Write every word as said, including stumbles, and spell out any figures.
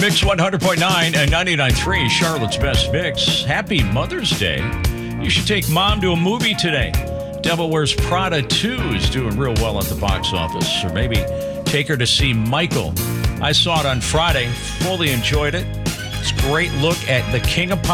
Mix one hundred point nine and ninety-nine point three, Charlotte's Best Mix. Happy Mother's Day. You should take mom to a movie today. Devil Wears Prada two is doing real well at the box office. Or maybe take her to see Michael. I saw it on Friday. Fully enjoyed it. It's a great look at the King of Pop.